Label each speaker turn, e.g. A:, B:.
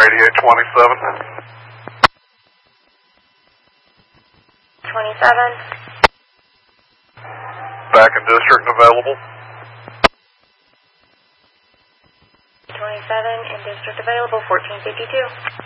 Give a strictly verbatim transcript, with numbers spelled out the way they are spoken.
A: eighty-eight twenty-seven.
B: twenty-seven.
A: Back in district available.
B: twenty-seven in district available, fourteen fifty-two.